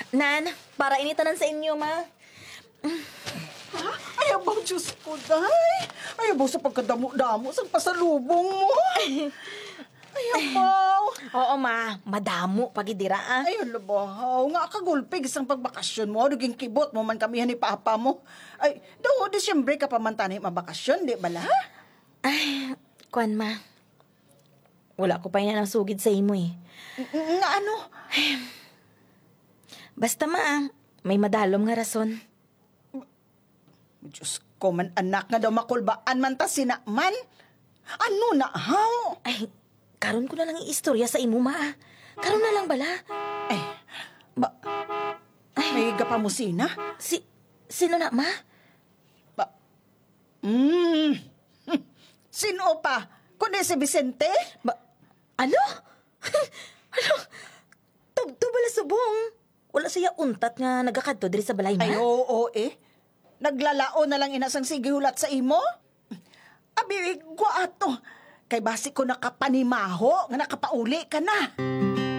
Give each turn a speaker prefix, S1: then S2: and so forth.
S1: Nan, para initanan sa inyo, ma.
S2: Ay, abaw, Diyos ko, day. Ay, abaw sa pagkadamo-damo sa pasalubong mo. Ay, abaw.
S1: Oo, ma. Madamo, pagidira, ah.
S2: Ay, alabaw. Nga kagulpig isang pagbakasyon mo. Naging kibot mo man kami ni papa mo. Ay, daw, Disyembre ka pa man tanay mabakasyon, di bala?
S1: Ay, kuwan, ma. Wala ko pa yun ang sugid sa imo, eh.
S2: Nga ano?
S1: Basta, ma, may madalom nga rason.
S2: Diyos ko man, anak nga daw makulbaan man ta sinakman. Ano na, haw?
S1: Ay, karon ko na lang iistorya sa imo, ma. Karon na lang bala.
S2: Ay, may higa pa mo sina?
S1: Sino na, ma?
S2: Sino pa? Kundi si Vicente?
S1: Ano? Ano? Tugto bala subong. Wala siya untat nga nagakadto diri sa balay, ma?
S2: Ay, oo eh. Naglalao na lang inasang sigihulat sa imo? Abi, ato. Kay basi ko nakapanimaho, nga nakapauli ka na.